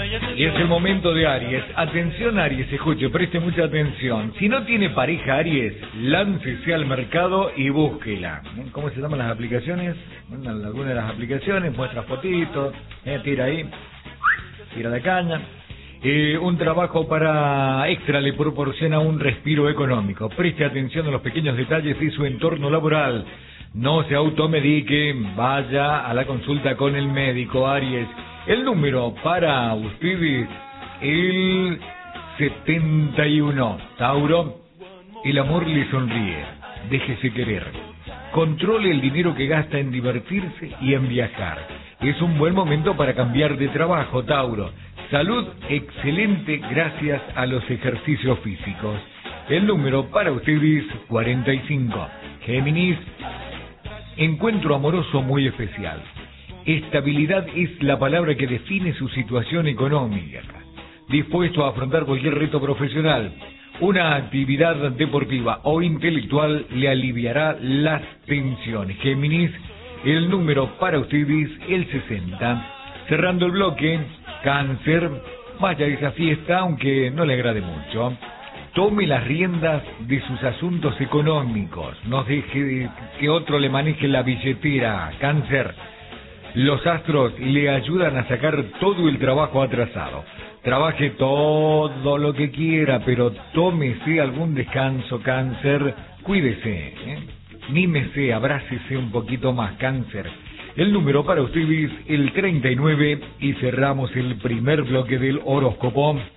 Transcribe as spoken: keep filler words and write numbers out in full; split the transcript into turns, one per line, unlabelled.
Y es el momento de Aries. Atención Aries, escuche, preste mucha atención. Si no tiene pareja Aries, láncese al mercado y búsquela. ¿Cómo se llaman las aplicaciones? Mandan algunas de las aplicaciones, muestra fotitos, eh, tira ahí, tira la caña. Eh, un trabajo para extra le proporciona un respiro económico. Preste atención a los pequeños detalles de su entorno laboral. No se automedique, vaya a la consulta con el médico, Aries. El número para ustedes, el setenta y uno. Tauro, el amor le sonríe, déjese querer. Controle el dinero que gasta en divertirse y en viajar. Es un buen momento para cambiar de trabajo, Tauro. Salud excelente gracias a los ejercicios físicos. El número para ustedes, cuarenta y cinco. Géminis, encuentro amoroso muy especial. Estabilidad es la palabra que define su situación económica. Dispuesto a afrontar cualquier reto profesional, una actividad deportiva o intelectual le aliviará las tensiones. Géminis, el número para ustedes, el sesenta. Cerrando el bloque, Cáncer, vaya a esa fiesta aunque no le agrade mucho. Tome las riendas de sus asuntos económicos, no deje que otro le maneje la billetera. Cáncer, los astros le ayudan a sacar todo el trabajo atrasado. Trabaje todo lo que quiera, pero tómese algún descanso, Cáncer. Cuídese, ¿eh? Mímese, abrácese un poquito más, Cáncer. El número para ustedes, el treinta y nueve, y cerramos el primer bloque del horóscopo.